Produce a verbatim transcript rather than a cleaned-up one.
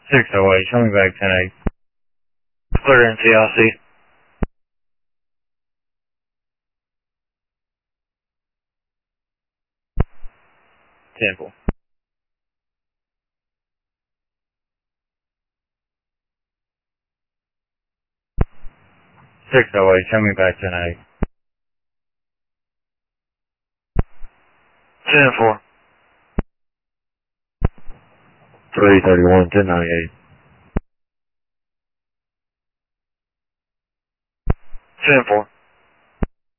six oh eight, show me back ten eight. Clear in T I C. Temple. six oh eight, show me back ten eight. ten four. three thirty-one, ten ninety-eight.